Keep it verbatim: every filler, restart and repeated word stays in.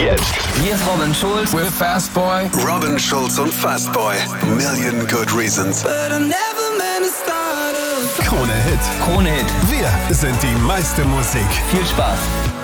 jetzt. Hier ist Robin Schulz with Fastboy. Robin Schulz und Fastboy. Million Good Reasons. But I'm never meant to start a Krone Hit. Krone Hit. Wir sind die meiste Musik. Viel Spaß.